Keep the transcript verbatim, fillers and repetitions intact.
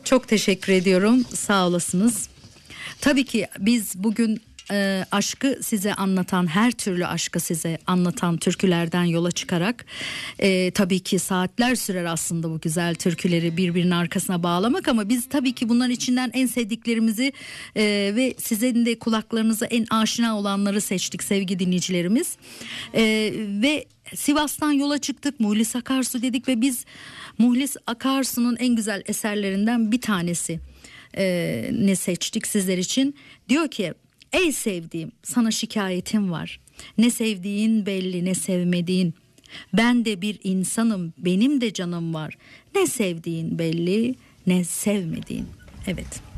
Çok teşekkür ediyorum. Sağ olasınız. Tabii ki biz bugün e, aşkı size anlatan, her türlü aşkı size anlatan türkülerden yola çıkarak e, tabii ki saatler sürer aslında bu güzel türküleri birbirinin arkasına bağlamak, ama biz tabii ki bunların içinden en sevdiklerimizi e, ve sizin de kulaklarınıza en aşina olanları seçtik sevgili dinleyicilerimiz. E, ve Sivas'tan yola çıktık, Muhlis Akarsu dedik ve biz Muhlis Akarsu'nun en güzel eserlerinden bir tanesi e, ne seçtik sizler için. Diyor ki: ey sevdiğim, sana şikayetim var. Ne sevdiğin belli, ne sevmediğin. Ben de bir insanım, benim de canım var. Ne sevdiğin belli, ne sevmediğin. Evet.